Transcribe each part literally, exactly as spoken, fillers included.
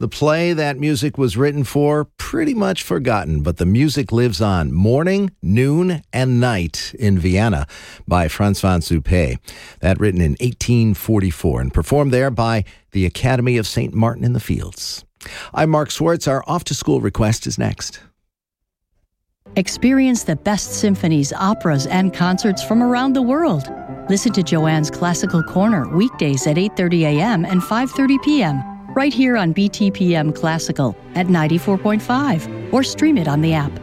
The play that music was written for, pretty much forgotten, but the music lives on. Morning, Noon, and Night in Vienna by Franz von Suppé. That written in eighteen forty-four and performed there by the Academy of Saint Martin in the Fields. I'm Mark Swartz. Our off-to-school request is next. Experience the best symphonies, operas, and concerts from around the world. Listen to Joanne's Classical Corner weekdays at eight thirty a.m. and five thirty p.m. right here on B T P M Classical at ninety-four point five or stream it on the app.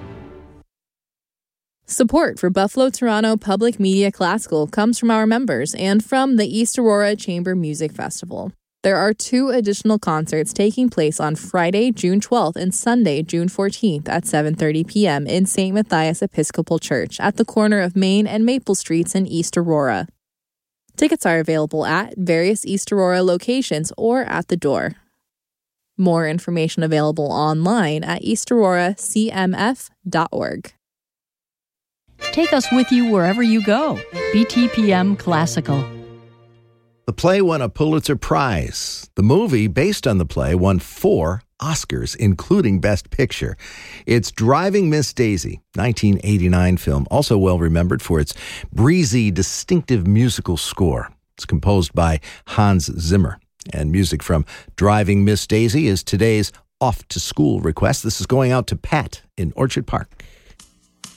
Support for Buffalo Toronto Public Media Classical comes from our members and from the East Aurora Chamber Music Festival. There are two additional concerts taking place on Friday, June twelfth and Sunday, June fourteenth at seven thirty p.m. in Saint Matthias Episcopal Church at the corner of Main and Maple Streets in East Aurora. Tickets are available at various East Aurora locations or at the door. More information available online at east aurora c m f dot org. Take us with you wherever you go. B T P M Classical. The play won a Pulitzer Prize. The movie, based on the play, won four Oscars, including Best Picture. It's Driving Miss Daisy, nineteen eighty-nine film, also well remembered for its breezy, distinctive musical score. It's composed by Hans Zimmer. And music from Driving Miss Daisy is today's off-to-school request. This is going out to Pat in Orchard Park.